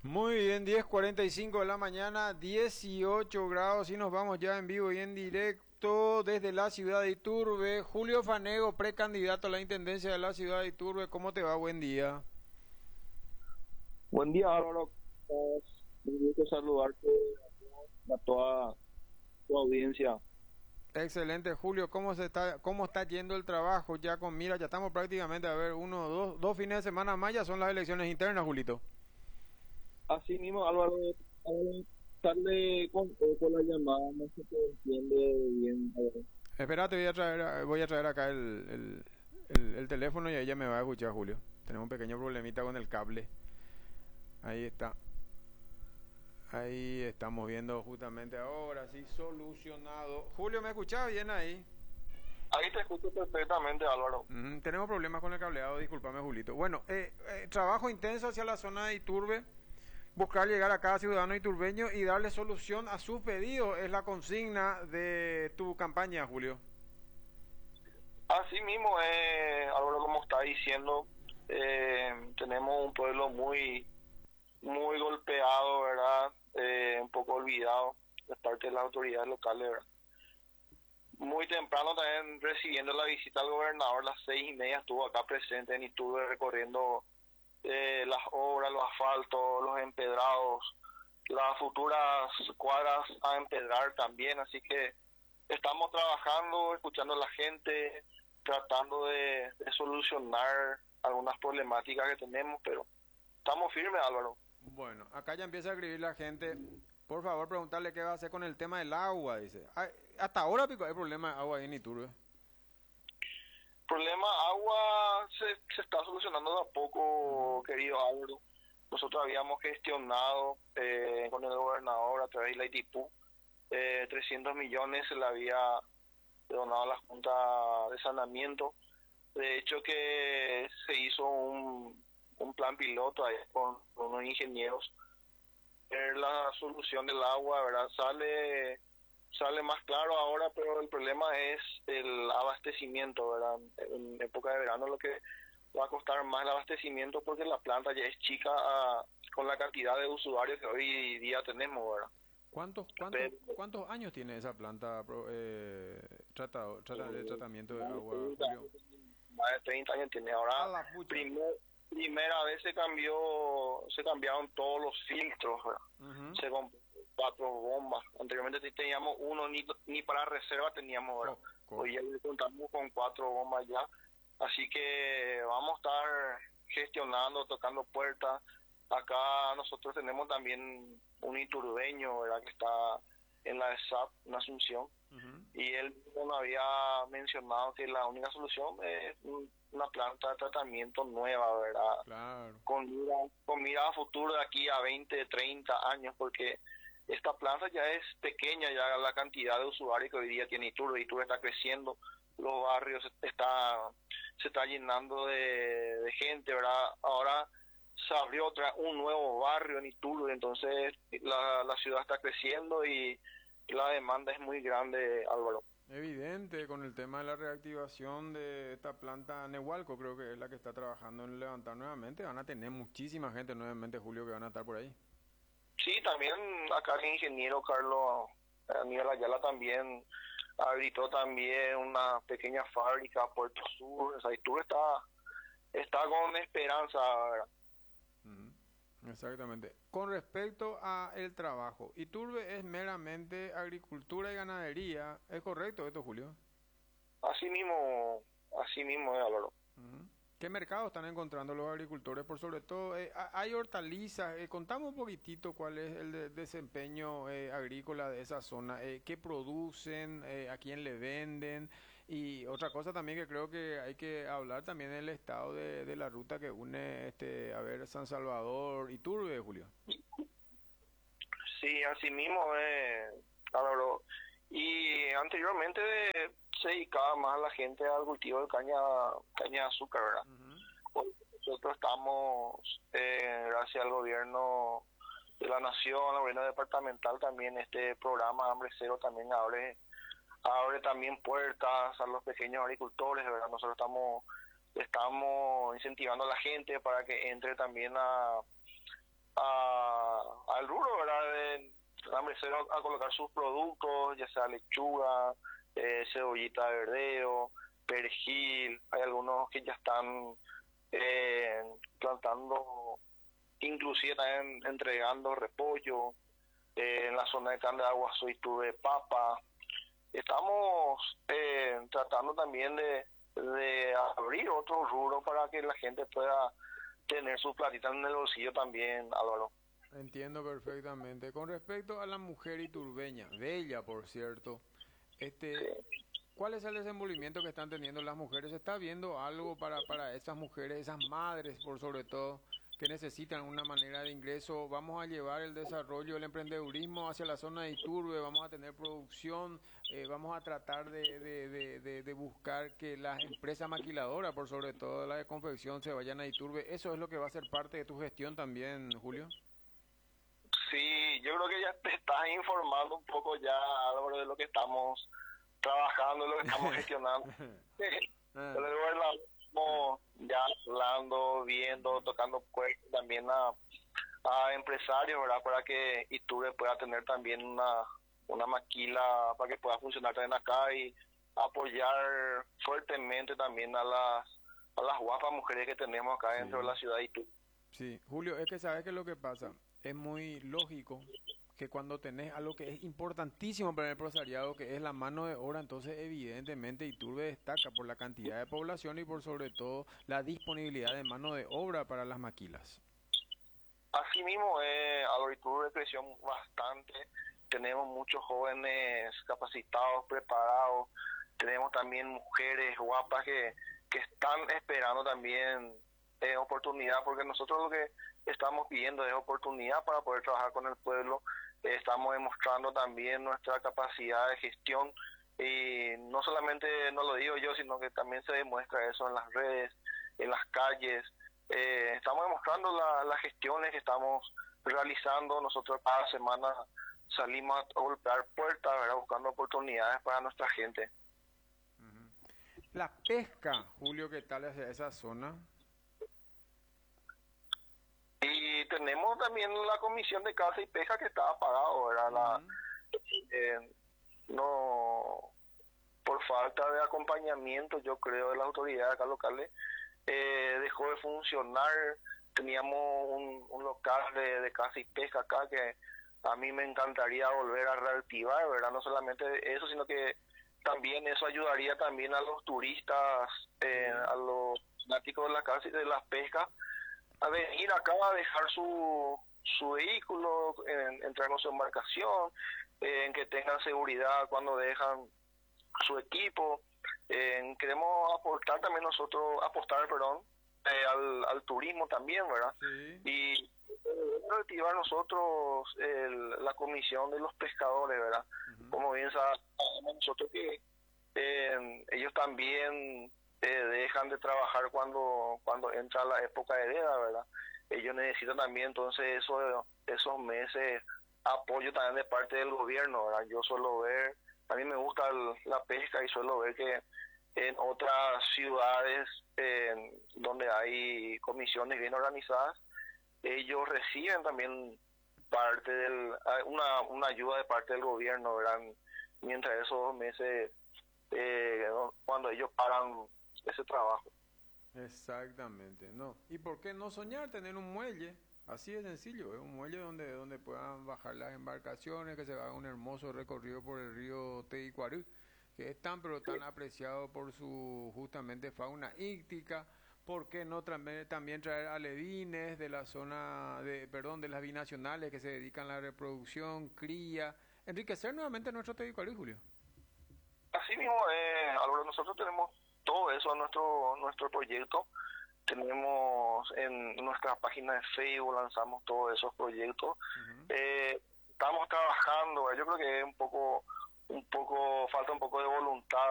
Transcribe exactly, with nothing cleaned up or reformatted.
Muy bien, diez cuarenta y cinco de la mañana, dieciocho grados y nos vamos ya en vivo y en directo desde la ciudad de Iturbe. Julio Fanego, precandidato a la intendencia de la ciudad de Iturbe, ¿cómo te va? Buen día. Buen día, Álvaro. Es un gusto saludarte a toda tu audiencia. Excelente, Julio. ¿Cómo se está, cómo está yendo el trabajo ya con mira? Ya estamos prácticamente a ver uno, dos, dos fines de semana más, ya son las elecciones internas, Julito. Así mismo, Álvaro, darle con, eh, con la llamada, no se te entiende bien. eh. Espérate, voy a traer, voy a traer acá el, el, el, el teléfono y ahí ya me va a escuchar, Julio. Tenemos un pequeño problemita con el cable. Ahí está. Ahí estamos viendo justamente ahora, sí, solucionado. Julio, ¿me escuchás bien ahí? Ahí te escucho perfectamente, Álvaro. Mm, tenemos problemas con el cableado, discúlpame, Julito. Bueno, eh, eh, trabajo intenso hacia la zona de Iturbe, buscar llegar a cada ciudadano iturbeño y darle solución a sus pedidos, es la consigna de tu campaña, Julio. Así mismo, eh, Álvaro, como está diciendo, eh, tenemos un pueblo muy, muy golpeado, ¿verdad? Eh, un poco olvidado de parte de las autoridades locales, ¿verdad? Muy temprano también recibiendo la visita al gobernador, a las seis y media estuvo acá presente en Iturbe recorriendo eh, las obras, los asfaltos, los empedrados, las futuras cuadras a empedrar también, así que estamos trabajando, escuchando a la gente, tratando de, de solucionar algunas problemáticas que tenemos, pero estamos firmes, Álvaro. Bueno, acá ya empieza a escribir la gente. Por favor, preguntarle qué va a hacer con el tema del agua, dice. Ay, hasta ahora, Pico, hay problema de agua ahí en Iturbe. Problema agua se, se está solucionando de a poco, querido Álvaro. Nosotros habíamos gestionado eh, con el gobernador a través de la I T I P U, eh, trescientos millones se le había donado a la Junta de Saneamiento. De hecho que se hizo un, un plan piloto ahí con, con unos ingenieros. Eh, la solución del agua, ¿verdad? Sale sale más claro ahora, pero el problema es el abastecimiento, ¿verdad? En época de verano lo que va a costar más el abastecimiento porque la planta ya es chica a, con la cantidad de usuarios que hoy día tenemos, ¿verdad? ¿Cuántos, cuántos, pero, ¿cuántos años tiene esa planta eh, tratado, trata, de tratamiento de agua, Julio? Más de treinta años tiene ahora. Primer, primera vez se cambió, se cambiaron todos los filtros, ¿verdad? Uh-huh. Se compró cuatro bombas. Anteriormente teníamos uno, ni, ni para reserva teníamos, ¿verdad? Oh, hoy ya contamos con cuatro bombas ya. Así que vamos a estar gestionando, tocando puertas. Acá nosotros tenemos también un iturbeño, ¿verdad? Que está en la E S A P, en Asunción. Uh-huh. Y él nos había mencionado que la única solución es una planta de tratamiento nueva, ¿verdad? Claro. Con mira, con mira a futuro de aquí a veinte, treinta años, porque esta planta ya es pequeña, ya la cantidad de usuarios que hoy día tiene Iturbe, Iturbe está creciendo, los barrios está, se está llenando de, de gente, ¿verdad? Ahora se abrió otra, un nuevo barrio en Iturbe, entonces la, la ciudad está creciendo y la demanda es muy grande, Álvaro. Evidente, con el tema de la reactivación de esta planta Nehualco, creo que es la que está trabajando en levantar nuevamente, van a tener muchísima gente nuevamente, Julio, que van a estar por ahí. Sí, también acá el ingeniero Carlos Aníbal Ayala también habilitó también una pequeña fábrica Puerto Sur, o sea, Iturbe está, está con esperanza, ¿verdad? Uh-huh. Exactamente. Con respecto a el trabajo, Iturbe es meramente agricultura y ganadería, ¿es correcto esto, Julio? Así mismo, así mismo, Álvaro. Uh-huh. ¿Qué mercado están encontrando los agricultores? Por sobre todo, eh, hay hortalizas, eh, contame un poquitito cuál es el de desempeño eh, agrícola de esa zona, eh, qué producen, eh, a quién le venden, y otra cosa también que creo que hay que hablar también del estado de, de la ruta que une, este, a ver, San Salvador y Iturbe, Julio. Sí, así mismo, eh, Álvaro. Y anteriormente se dedicaba más a la gente al cultivo de caña caña de azúcar, ¿verdad? Uh-huh. Nosotros estamos, eh, gracias al gobierno de la nación, al gobierno departamental también, este programa Hambre Cero también abre abre también puertas a los pequeños agricultores, ¿verdad? Nosotros estamos estamos incentivando a la gente para que entre también a a, al rubro, ¿verdad? De, empezar a colocar sus productos, ya sea lechuga, eh, cebollita de verdeo, perejil. Hay algunos que ya están eh, plantando, inclusive también entregando repollo. Eh, en la zona de Candeagua soy tuve papa. Estamos eh, tratando también de, de abrir otro rubro para que la gente pueda tener su platita en el bolsillo también, Álvaro. Entiendo perfectamente. Con respecto a la mujer iturbeña, bella por cierto, este, Sí. ¿cuál es el desenvolvimiento que están teniendo las mujeres? ¿Se está viendo algo para, para esas mujeres, esas madres por sobre todo, que necesitan una manera de ingreso? Vamos a llevar el desarrollo del emprendedurismo hacia la zona de Iturbe, vamos a tener producción, eh, vamos a tratar de, de, de, de, de buscar que las empresas maquiladoras, por sobre todo la de confección, se vayan a Iturbe. ¿Eso es lo que va a ser parte de tu gestión también, Julio? Sí, yo creo que ya te estás informando un poco ya, Álvaro, de lo que estamos trabajando, de lo que estamos gestionando. Ah, Pero bueno, estamos ya hablando, viendo, tocando puertas también a, a empresarios, ¿verdad? Para que Iturbe pueda tener también una, una maquila para que pueda funcionar también acá y apoyar fuertemente también a las a las guapas mujeres que tenemos acá dentro de sí. la ciudad de Iturbe. Sí, Julio, es que sabes qué es lo que pasa. Es muy lógico que cuando tenés algo que es importantísimo para el empresariado, que es la mano de obra, entonces evidentemente Iturbe destaca por la cantidad de población y por sobre todo la disponibilidad de mano de obra para las maquilas. Así mismo, eh, Álvaro, Iturbe creció bastante. Tenemos muchos jóvenes capacitados, preparados. Tenemos también mujeres guapas que, que están esperando también eh, oportunidad, porque nosotros lo que estamos pidiendo es oportunidad para poder trabajar con el pueblo. Eh, estamos demostrando también nuestra capacidad de gestión y no solamente no lo digo yo, sino que también se demuestra eso en las redes, en las calles. Eh, estamos demostrando la, las gestiones que estamos realizando. Nosotros cada semana salimos a golpear puertas, ¿verdad? Buscando oportunidades para nuestra gente. La pesca, Julio, ¿qué tal es esa zona? Y tenemos también la comisión de caza y pesca que está apagado, ¿verdad? La, Ujú. eh, no, por falta de acompañamiento, yo creo, de las autoridades acá locales, eh, dejó de funcionar. Teníamos un, un local de, de caza y pesca acá que a mí me encantaría volver a reactivar, ¿verdad? No solamente eso, sino que también eso ayudaría también a los turistas, eh, Sí. a los fanáticos de la caza y de las pescas, a venir acá a dejar su, su vehículo, en, entrar con su embarcación, eh, en que tengan seguridad cuando dejan su equipo. Eh, queremos aportar también nosotros, apostar, perdón, eh, al, al turismo también, ¿verdad? Sí. Y activar nosotros el, la comisión de los pescadores, ¿verdad? Ujú. Como bien sabemos nosotros que eh, ellos también eh, dejan de trabajar cuando cuando entra la época de veda, ¿verdad? Ellos necesitan también entonces eso, esos meses apoyo también de parte del gobierno, ¿verdad? Yo suelo ver, a mí me gusta el, la pesca y suelo ver que en otras ciudades eh, donde hay comisiones bien organizadas, ellos reciben también parte del una una ayuda de parte del gobierno, ¿verdad? Mientras esos dos meses eh, cuando ellos pagan ese trabajo. Exactamente, no. ¿Y por qué no soñar tener un muelle? Así de sencillo, es un muelle donde, donde puedan bajar las embarcaciones, que se haga un hermoso recorrido por el río Teguicuarú, que es tan pero tan apreciado por su justamente fauna íctica. ¿Por qué no también, también traer alevines de la zona de, perdón, de las binacionales que se dedican a la reproducción, cría, enriquecer nuevamente nuestro Teguicuarú, Julio? Así mismo, eh, Álvaro, nosotros tenemos todo eso en nuestro nuestro proyecto. Tenemos en nuestra página de Facebook, lanzamos todos esos proyectos. Ujú. Eh, estamos trabajando, yo creo que es un poco, un poco, falta un poco de voluntad